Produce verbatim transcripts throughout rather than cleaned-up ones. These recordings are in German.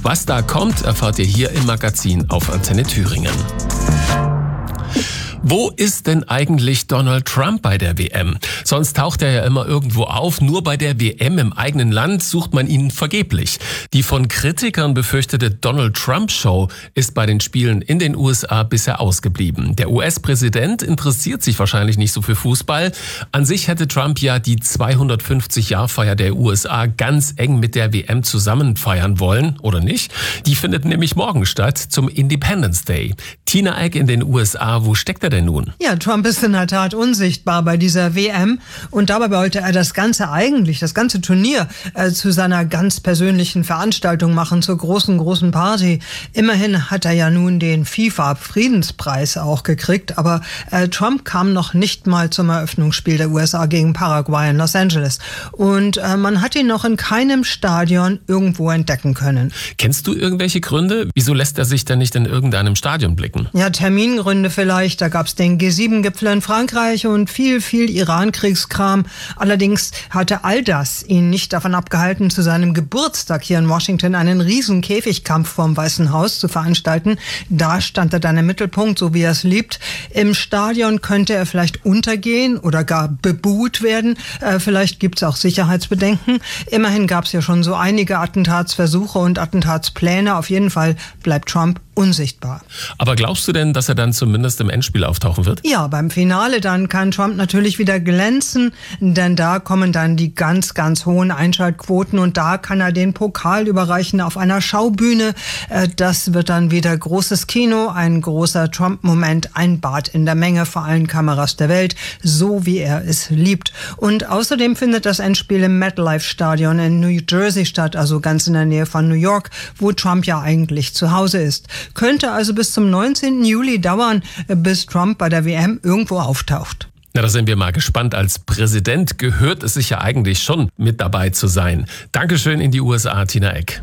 Was da kommt, erfahrt ihr hier im Magazin auf Antenne Thüringen. Wo ist denn eigentlich Donald Trump bei der W M? Sonst taucht er ja immer irgendwo auf. Nur bei der W M im eigenen Land sucht man ihn vergeblich. Die von Kritikern befürchtete Donald Trump Show ist bei den Spielen in den U S A bisher ausgeblieben. Der U S-Präsident interessiert sich wahrscheinlich nicht so für Fußball. An sich hätte Trump ja die zweihundertfünfzig-Jahr-Feier der U S A ganz eng mit der W M zusammen feiern wollen, oder nicht? Die findet nämlich morgen statt, zum Independence Day. Tina Eck in den U S A, wo steckt er denn nun? Ja, Trump ist in der Tat unsichtbar bei dieser W M und dabei wollte er das Ganze eigentlich, das ganze Turnier äh, zu seiner ganz persönlichen Veranstaltung machen, zur großen, großen Party. Immerhin hat er ja nun den FIFA-Friedenspreis auch gekriegt, aber äh, Trump kam noch nicht mal zum Eröffnungsspiel der U S A gegen Paraguay in Los Angeles und äh, man hat ihn noch in keinem Stadion irgendwo entdecken können. Kennst du irgendwelche Gründe? Wieso lässt er sich denn nicht in irgendeinem Stadion blicken? Ja, Termingründe vielleicht. Da gab es den G sieben Gipfel in Frankreich und viel, viel Iran-Kriegskram. Allerdings hatte all das ihn nicht davon abgehalten, zu seinem Geburtstag hier in Washington einen riesen Käfigkampf vorm Weißen Haus zu veranstalten. Da stand er dann im Mittelpunkt, so wie er es liebt. Im Stadion könnte er vielleicht untergehen oder gar bebuht werden. Äh, vielleicht gibt es auch Sicherheitsbedenken. Immerhin gab es ja schon so einige Attentatsversuche und Attentatspläne. Auf jeden Fall bleibt Trump unsichtbar. Aber glaubst du denn, dass er dann zumindest im Endspiel auftauchen wird? Ja, beim Finale dann kann Trump natürlich wieder glänzen, denn da kommen dann die ganz, ganz hohen Einschaltquoten und da kann er den Pokal überreichen auf einer Schaubühne. Das wird dann wieder großes Kino, ein großer Trump-Moment, ein Bad in der Menge vor allen Kameras der Welt, so wie er es liebt. Und außerdem findet das Endspiel im MetLife-Stadion in New Jersey statt, also ganz in der Nähe von New York, wo Trump ja eigentlich zu Hause ist. Könnte also bis zum neunzehnten Juli dauern, bis Trump bei der W M irgendwo auftaucht. Na, da sind wir mal gespannt. Als Präsident gehört es sich ja eigentlich schon, mit dabei zu sein. Dankeschön in die U S A, Tina Eck.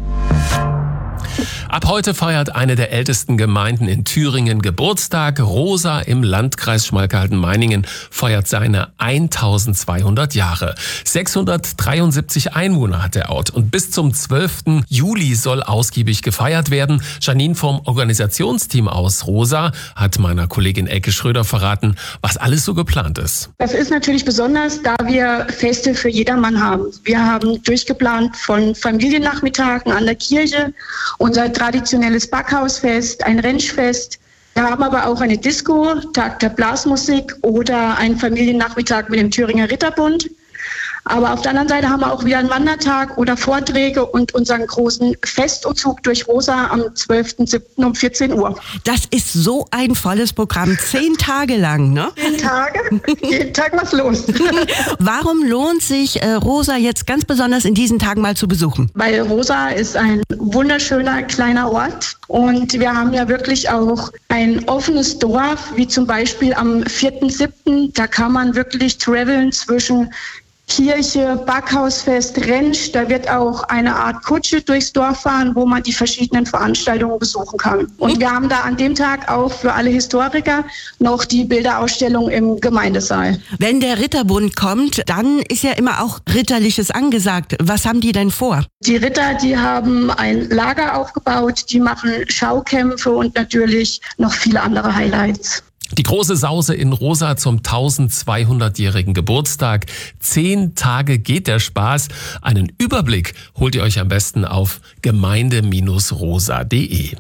Ab heute feiert eine der ältesten Gemeinden in Thüringen Geburtstag. Rosa im Landkreis Schmalkalden-Meiningen feiert seine eintausendzweihundert Jahre. sechshundertdreiundsiebzig Einwohner hat der Ort und bis zum zwölften Juli soll ausgiebig gefeiert werden. Janine vom Organisationsteam aus Rosa hat meiner Kollegin Elke Schröder verraten, was alles so geplant ist. Das ist natürlich besonders, da wir Feste für jedermann haben. Wir haben durchgeplant von Familiennachmittagen an der Kirche, unser traditionelles Backhausfest, ein Rentschfest. Wir haben aber auch eine Disco, Tag der Blasmusik oder einen Familiennachmittag mit dem Thüringer Ritterbund. Aber auf der anderen Seite haben wir auch wieder einen Wandertag oder Vorträge und unseren großen Festumzug durch Rosa am zwölften siebten um vierzehn Uhr. Das ist so ein volles Programm, zehn Tage lang, ne? Zehn Tage, jeden Tag was los. Warum lohnt sich äh, Rosa jetzt ganz besonders in diesen Tagen mal zu besuchen? Weil Rosa ist ein wunderschöner kleiner Ort und wir haben ja wirklich auch ein offenes Dorf, wie zum Beispiel am vierten siebten Da kann man wirklich traveln zwischen Kirche, Backhausfest, Rentsch. Da wird auch eine Art Kutsche durchs Dorf fahren, wo man die verschiedenen Veranstaltungen besuchen kann. Und wir haben da an dem Tag auch für alle Historiker noch die Bilderausstellung im Gemeindesaal. Wenn der Ritterbund kommt, dann ist ja immer auch Ritterliches angesagt. Was haben die denn vor? Die Ritter, die haben ein Lager aufgebaut, die machen Schaukämpfe und natürlich noch viele andere Highlights. Die große Sause in Rosa zum eintausendzweihundertjährigen Geburtstag. Zehn Tage geht der Spaß. Einen Überblick holt ihr euch am besten auf gemeinde Bindestrich rosa punkt de.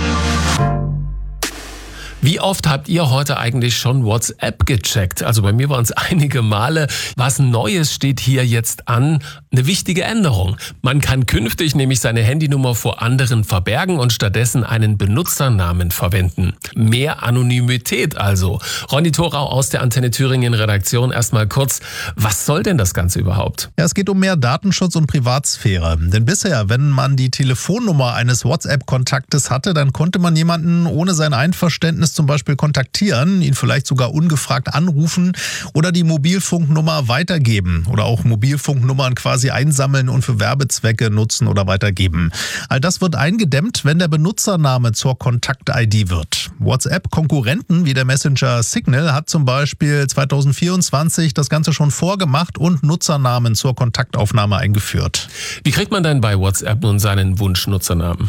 Wie oft habt ihr heute eigentlich schon WhatsApp gecheckt? Also bei mir waren es einige Male. Was Neues steht hier jetzt an? Eine wichtige Änderung. Man kann künftig nämlich seine Handynummer vor anderen verbergen und stattdessen einen Benutzernamen verwenden. Mehr Anonymität also. Ronny Thorau aus der Antenne Thüringen Redaktion. Erstmal kurz, was soll denn das Ganze überhaupt? Ja, es geht um mehr Datenschutz und Privatsphäre. Denn bisher, wenn man die Telefonnummer eines WhatsApp-Kontaktes hatte, dann konnte man jemanden ohne sein Einverständnis zum Beispiel kontaktieren, ihn vielleicht sogar ungefragt anrufen oder die Mobilfunknummer weitergeben oder auch Mobilfunknummern quasi einsammeln und für Werbezwecke nutzen oder weitergeben. All das wird eingedämmt, wenn der Benutzername zur Kontakt-I D wird. WhatsApp-Konkurrenten wie der Messenger Signal hat zum Beispiel zweitausendvierundzwanzig das Ganze schon vorgemacht und Nutzernamen zur Kontaktaufnahme eingeführt. Wie kriegt man denn bei WhatsApp nun seinen Wunschnutzernamen?